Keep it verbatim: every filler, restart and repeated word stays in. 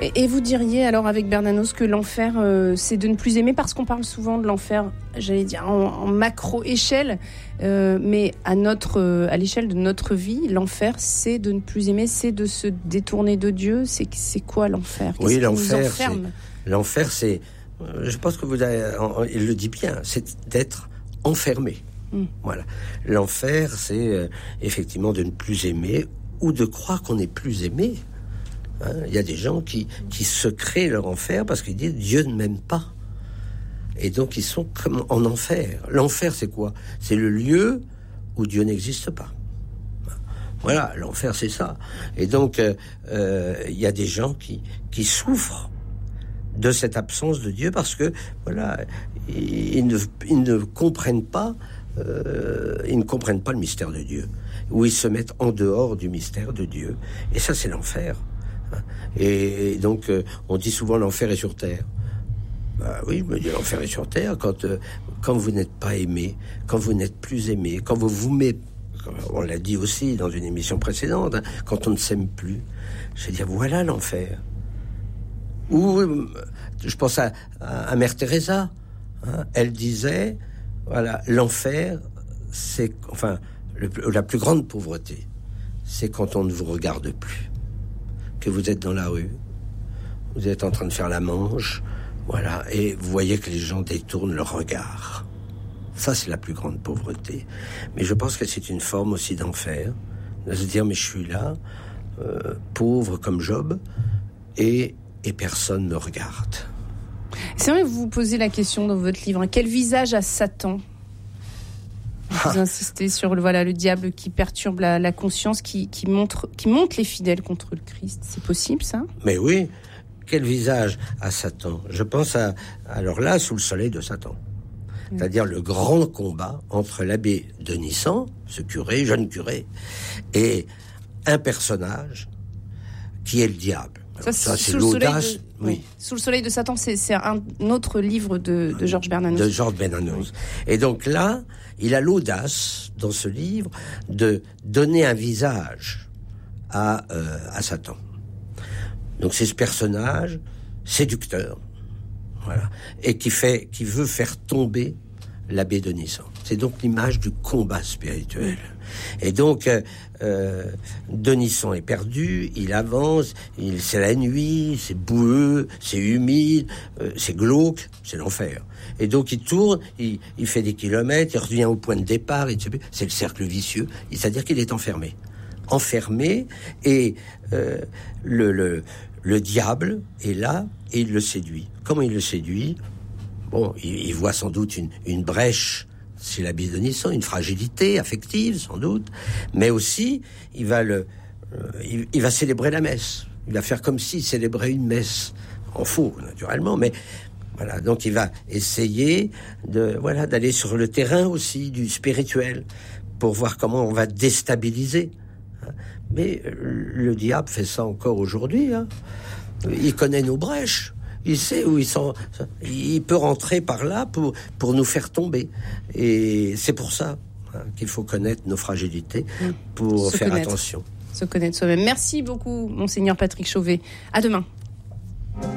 Et, et vous diriez alors avec Bernanos que l'enfer, euh, c'est de ne plus aimer, parce qu'on parle souvent de l'enfer, j'allais dire en, en macro-échelle, euh, mais à, notre, euh, à l'échelle de notre vie, l'enfer, c'est de ne plus aimer, c'est de se détourner de Dieu. C'est, c'est quoi l'enfer? Qu'est-ce Oui, qui l'enfer, nous enferme? c'est, l'enfer, c'est, je pense que vous avez, il le dit bien, c'est d'être enfermé. Mmh. Voilà. L'enfer, c'est euh, effectivement de ne plus aimer ou de croire qu'on n'est plus aimé. Hein, il y a des gens qui, qui se créent leur enfer parce qu'ils disent Dieu ne m'aime pas. Et donc ils sont comme en enfer. L'enfer, c'est quoi? C'est le lieu où Dieu n'existe pas. Voilà, l'enfer, c'est ça. Et donc, il euh, euh, y a des gens qui, qui souffrent de cette absence de Dieu parce que, voilà, ils, ils, ne, ils ne comprennent pas Euh, ils ne comprennent pas le mystère de Dieu, où ils se mettent en dehors du mystère de Dieu, et ça c'est l'enfer. Et, et donc euh, on dit souvent l'enfer est sur terre. Bah oui, mais l'enfer est sur terre quand euh, quand vous n'êtes pas aimé, quand vous n'êtes plus aimé, quand vous vous mettez, on l'a dit aussi dans une émission précédente, hein, quand on ne s'aime plus. Je veux dire, voilà l'enfer. Ou je pense à, à, à Mère Teresa, hein, elle disait. Voilà, l'enfer, c'est, enfin, le, la plus grande pauvreté, c'est quand on ne vous regarde plus, que vous êtes dans la rue, vous êtes en train de faire la manche, voilà, et vous voyez que les gens détournent leur regard. Ça, c'est la plus grande pauvreté. Mais je pense que c'est une forme aussi d'enfer, de se dire, mais je suis là, euh, pauvre comme Job, et, et personne ne me regarde. C'est vrai que vous vous posez la question dans votre livre, hein, quel visage a Satan? Vous insistez sur le, voilà, le diable qui perturbe la, la conscience, qui, qui, montre, qui monte les fidèles contre le Christ. C'est possible, ça? Mais oui, quel visage a Satan? Je pense à, alors là, sous le soleil de Satan. Mmh. C'est-à-dire le grand combat entre l'abbé de Nissan, ce curé, jeune curé, et un personnage qui est le diable. Ça, ça, c'est l'audace. De, oui. oui. Sous le soleil de Satan, c'est, c'est un autre livre de, de Georges Bernanos. De Georges Bernanos. Et donc là, il a l'audace, dans ce livre, de donner un visage à, euh, à Satan. Donc c'est ce personnage séducteur, voilà, et qui fait, qui veut faire tomber l'abbé de Nissan. C'est donc l'image du combat spirituel. Et donc, euh, euh, Denisson est perdu, il avance, il, c'est la nuit, c'est boueux, c'est humide, euh, c'est glauque, c'est l'enfer. Et donc il tourne, il, il fait des kilomètres, il revient au point de départ, il, c'est le cercle vicieux, c'est-à-dire qu'il est enfermé. Enfermé, et euh, le, le, le diable est là, et il le séduit. Comment il le séduit? Bon, il, il voit sans doute une, une brèche, c'est l'abbé de Nissan, une fragilité affective, sans doute, mais aussi, il va le, euh, il, il va célébrer la messe. Il va faire comme s'il célébrait une messe. En faux, naturellement, mais voilà. Donc, il va essayer de, voilà, d'aller sur le terrain aussi du spirituel pour voir comment on va déstabiliser. Mais le diable fait ça encore aujourd'hui, hein. Il connaît nos brèches. Il sait où ils sont. Il peut rentrer par là pour, pour nous faire tomber. Et c'est pour ça, hein, qu'il faut connaître nos fragilités pour Se faire connaître. attention. Se connaître soi-même. Merci beaucoup, Monseigneur Patrick Chauvet. À demain.